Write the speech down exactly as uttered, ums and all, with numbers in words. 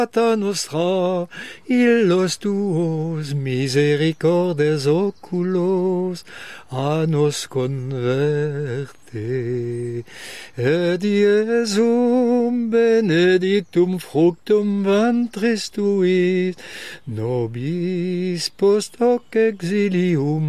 Beata nostra, illos tuos, misericordes oculos, a nos converte. Et Iesum benedictum fructum ventris tuis, nobis post hoc exilium